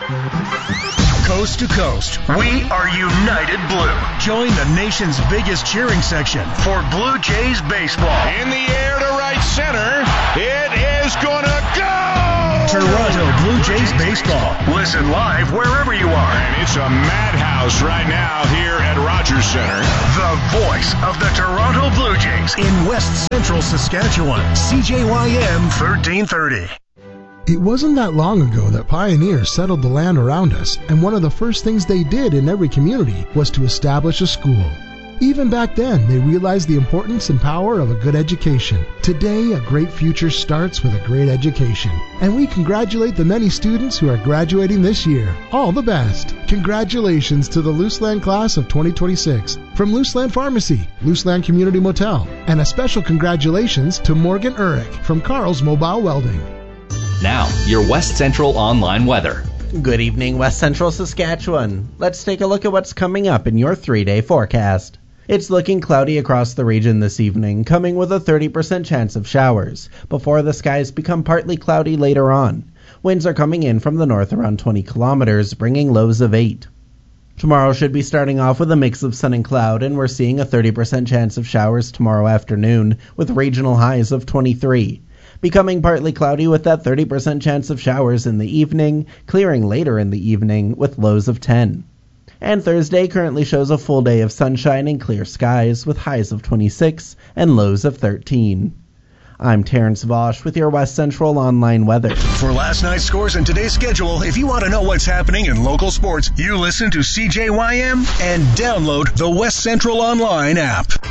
Coast to coast, we are United Blue. Join the nation's biggest cheering section for Blue Jays baseball. In the air to right center, it is gonna go! Toronto Blue Jays baseball. Listen live wherever you are. And it's a madhouse right now here at Rogers Center. The voice of the Toronto Blue Jays in West Central Saskatchewan. CJYM 1330. It wasn't that long ago that pioneers settled the land around us, and one of the first things they did in every community was to establish a school. Even back then, they realized the importance and power of a good education. Today, a great future starts with a great education, and we congratulate the many students who are graduating this year. All the best. Congratulations to the Luseland class of 2026 from Luseland Pharmacy, Luseland Community Motel, and a special congratulations to Morgan Urich from Carl's Mobile Welding. Now, your West Central online weather. Good evening, West Central Saskatchewan. Let's take a look at what's coming up in your 3-day forecast. It's looking cloudy across the region this evening, coming with a 30% chance of showers, before the skies become partly cloudy later on. Winds are coming in from the north around 20 kilometers, bringing lows of 8. Tomorrow should be starting off with a mix of sun and cloud, and we're seeing a 30% chance of showers tomorrow afternoon, with regional highs of 23. Becoming partly cloudy with that 30% chance of showers in the evening, clearing later in the evening with lows of 10. And Thursday currently shows a full day of sunshine and clear skies with highs of 26 and lows of 13. I'm Terrence Vosch with your West Central online weather. For last night's scores and today's schedule, if you want to know what's happening in local sports, you listen to CJYM and download the West Central Online app.